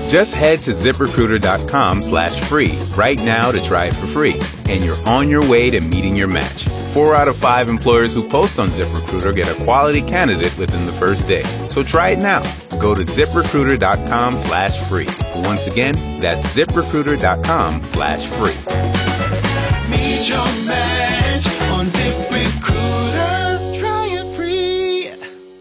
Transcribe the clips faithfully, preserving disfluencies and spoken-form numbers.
Just head to ZipRecruiter.com slash free right now to try it for free. And you're on your way to meeting your match. Four out of five employers who post on ZipRecruiter get a quality candidate within the first day. So try it now. Go to ZipRecruiter.com slash free. Once again, that's ZipRecruiter.com slash free. Meet your match on ZipRecruiter. Try it free.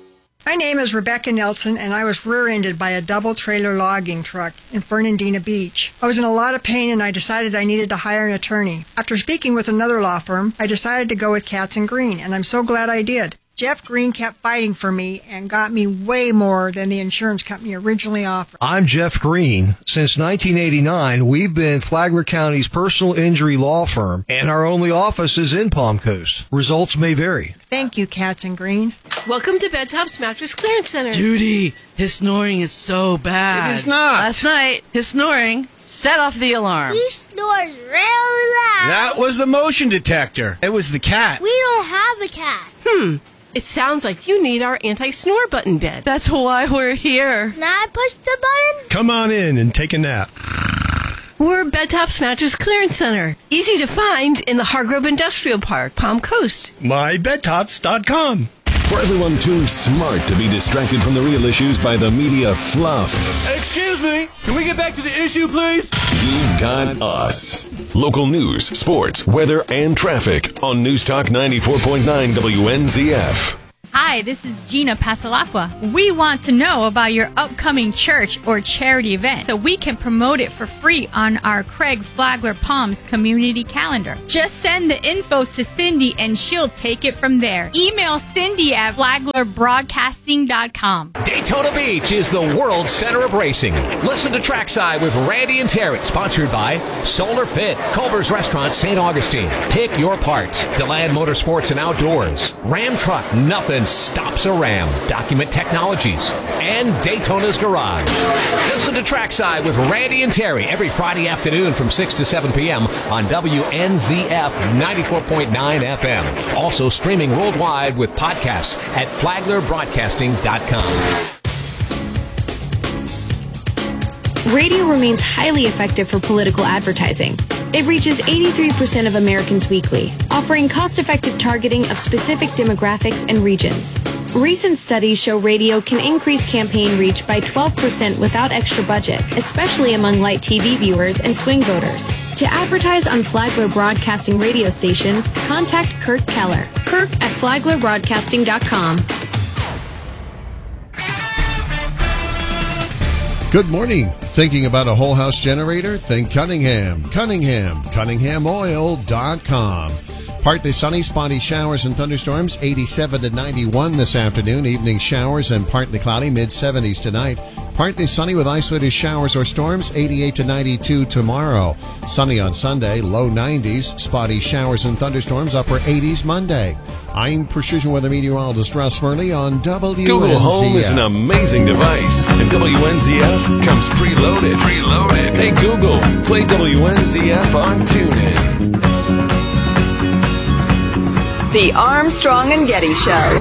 My name is Rebecca Nelson, and I was rear-ended by a double-trailer logging truck in Fernandina Beach. I was in a lot of pain, and I decided I needed to hire an attorney. After speaking with another law firm, I decided to go with Katz and Green, and I'm so glad I did. Jeff Green kept fighting for me and got me way more than the insurance company originally offered. I'm Jeff Green. Since nineteen eighty-nine, we've been Flagler County's personal injury law firm, and our only office is in Palm Coast. Results may vary. Thank you, Katz and Green. Welcome to Bedtop's Mattress Clearance Center. Judy, his snoring is so bad. It is not. Last night, his snoring set off the alarm. He snores real loud. That was the motion detector. It was the cat. We don't have a cat. Hmm. It sounds like you need our anti-snore button bed. That's why we're here. Can I push the button? Come on in and take a nap. We're Bedtop's Mattress Clearance Center. Easy to find in the Hargrove Industrial Park, Palm Coast. my bed tops dot com. For everyone too smart to be distracted from the real issues by the media fluff. Excuse me, can we get back to the issue, please? You've got us. Local news, sports, weather, and traffic on News Talk ninety-four point nine W N Z F. Hi, this is Gina Pasalacqua. We want to know about your upcoming church or charity event so we can promote it for free on our Craig Flagler Palms community calendar. Just send the info to Cindy and she'll take it from there. Email Cindy at flagler broadcasting dot com. Daytona Beach is the world center of racing. Listen to Trackside with Randy and Terry, sponsored by Solar Fit, Culver's Restaurant, Saint Augustine. Pick your part. DeLand Motorsports and Outdoors. Ram Truck, nothing stops a Ram. Document Technologies and Daytona's Garage. Listen to Trackside with Randy and Terry every Friday afternoon from six to seven p.m. on W N Z F ninety-four point nine F M. Also streaming worldwide with podcasts at flagler broadcasting dot com. Radio remains highly effective for political advertising. It reaches eighty-three percent of Americans weekly, offering cost-effective targeting of specific demographics and regions. Recent studies show radio can increase campaign reach by twelve percent without extra budget, especially among light T V viewers and swing voters. To advertise on Flagler Broadcasting radio stations, contact Kirk Keller. Kirk at flagler broadcasting dot com. Good morning. Thinking about a whole house generator? Think Cunningham. Cunningham. Cunningham Oil dot com. Partly sunny, spotty showers and thunderstorms, eighty-seven to ninety-one this afternoon. Evening showers and partly cloudy, mid seventies tonight. Partly sunny with isolated showers or storms, eighty-eight to ninety-two tomorrow. Sunny on Sunday, low nineties. Spotty showers and thunderstorms, upper eighties Monday. I'm Precision Weather Meteorologist Russ Murley on W N Z F. Google Home is an amazing device, and W N Z F comes preloaded. Preloaded. Hey Google, play W N Z F on TuneIn. The Armstrong and Getty Show.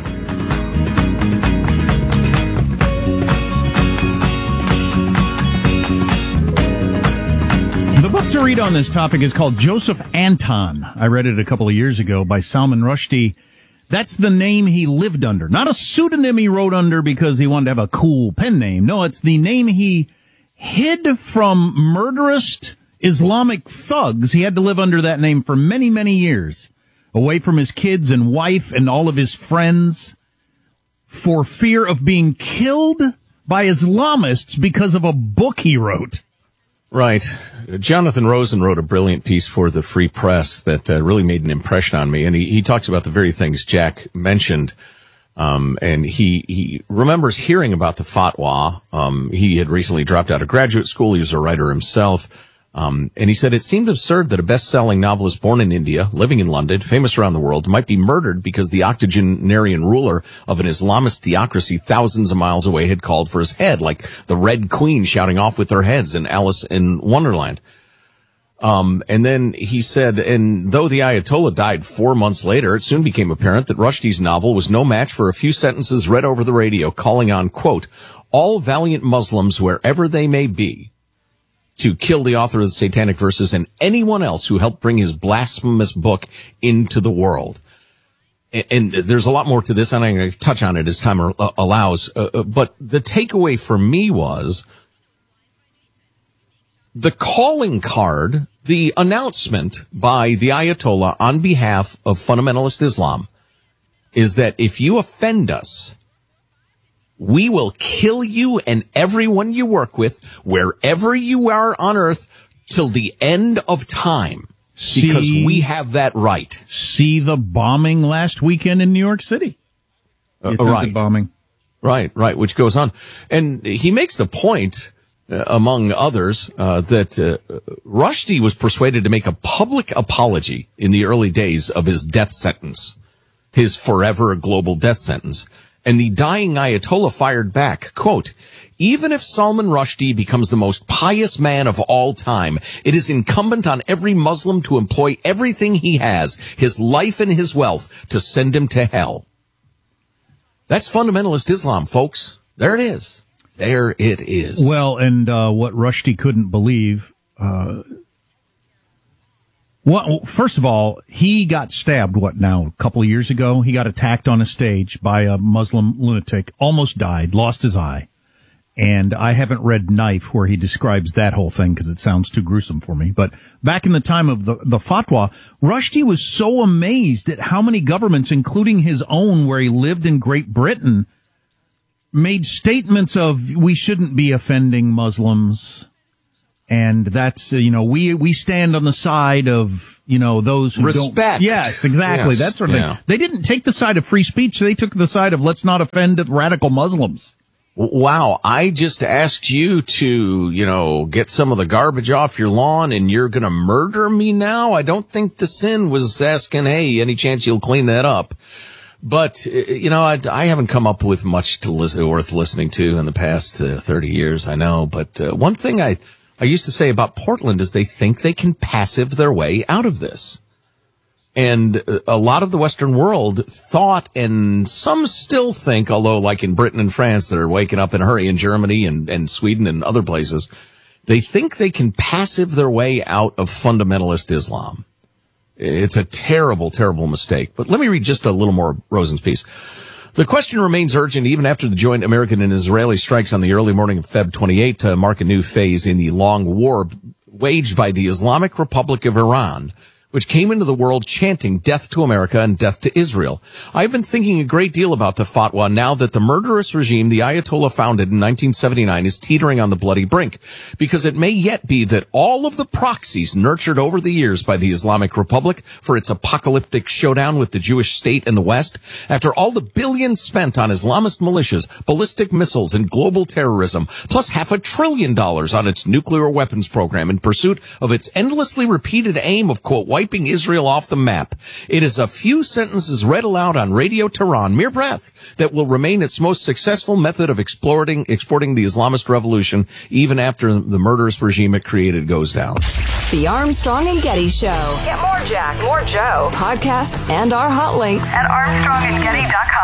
The book to read on this topic is called Joseph Anton. I read it a couple of years ago by Salman Rushdie. That's the name he lived under. Not a pseudonym he wrote under because he wanted to have a cool pen name. No, it's the name he hid from murderous Islamic thugs. He had to live under that name for many, many years, away from his kids and wife and all of his friends, for fear of being killed by Islamists because of a book he wrote. Right. Jonathan Rosen wrote a brilliant piece for the Free Press that uh, really made an impression on me. And he, he talks about the very things Jack mentioned. Um, and he, he remembers hearing about the fatwa. Um, he had recently dropped out of graduate school. He was a writer himself. Um, and he said it seemed absurd that a best-selling novelist born in India, living in London, famous around the world, might be murdered because the octogenarian ruler of an Islamist theocracy thousands of miles away had called for his head, like the Red Queen shouting off with their heads in Alice in Wonderland. Um, and then he said, and though the Ayatollah died four months later, it soon became apparent that Rushdie's novel was no match for a few sentences read over the radio calling on, quote, all valiant Muslims, wherever they may be, to kill the author of the Satanic Verses and anyone else who helped bring his blasphemous book into the world. And, and there's a lot more to this, and I'm going to touch on it as time uh, allows. Uh, but the takeaway for me was the calling card, the announcement by the Ayatollah on behalf of fundamentalist Islam is that if you offend us, we will kill you and everyone you work with, wherever you are on earth, till the end of time. See, because we have that right. See the bombing last weekend in New York City. Uh, right. Bombing. Right, right, which goes on. And he makes the point, uh, among others, uh, that uh, Rushdie was persuaded to make a public apology in the early days of his death sentence, his forever global death sentence. And the dying Ayatollah fired back, quote, even if Salman Rushdie becomes the most pious man of all time, it is incumbent on every Muslim to employ everything he has, his life and his wealth, to send him to hell. That's fundamentalist Islam, folks. There it is. There it is. Well, and uh, what Rushdie couldn't believe, uh, well, first of all, he got stabbed, what now, a couple of years ago? He got attacked on a stage by a Muslim lunatic, almost died, lost his eye. And I haven't read Knife where he describes that whole thing because it sounds too gruesome for me. But back in the time of the, the fatwa, Rushdie was so amazed at how many governments, including his own where he lived in Great Britain, made statements of we shouldn't be offending Muslims. And that's, uh, you know, we, we stand on the side of, you know, those who Respect. don't. Yes, exactly. Yes. That sort of Yeah. thing. They didn't take the side of free speech. They took the side of let's not offend radical Muslims. Wow. I just asked you to, you know, get some of the garbage off your lawn and you're going to murder me now? I don't think the sin was asking, hey, any chance you'll clean that up? But, you know, I, I haven't come up with much to listen, worth listening to in the past uh, thirty years, I know. But uh, one thing I, I used to say about Portland is they think they can passive their way out of this. And a lot of the Western world thought, and some still think, although like in Britain and France that are waking up in a hurry, in Germany and, and Sweden and other places, they think they can passive their way out of fundamentalist Islam. It's a terrible, terrible mistake. But let me read just a little more of Rosen's piece. The question remains urgent even after the joint American and Israeli strikes on the early morning of February twenty-eighth to mark a new phase in the long war waged by the Islamic Republic of Iran, which came into the world chanting death to America and death to Israel. I've been thinking a great deal about the fatwa now that the murderous regime the Ayatollah founded in nineteen seventy-nine is teetering on the bloody brink, because it may yet be that all of the proxies nurtured over the years by the Islamic Republic for its apocalyptic showdown with the Jewish state in the West, after all the billions spent on Islamist militias, ballistic missiles, and global terrorism, plus half a trillion dollars on its nuclear weapons program in pursuit of its endlessly repeated aim of, quote, wiping Israel off the map. It is a few sentences read aloud on Radio Tehran, mere breath, that will remain its most successful method of exploiting, exporting the Islamist revolution even after the murderous regime it created goes down. The Armstrong and Getty Show. Get more Jack, more Joe. Podcasts and our hot links at armstrong and getty dot com.